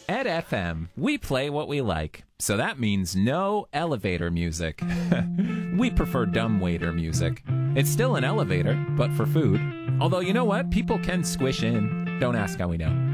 At FM, we play what we like, so that means no elevator music. We prefer dumbwaiter music. It's still an elevator, but for food. Although, you know what? People can squish in. Don't ask how we know.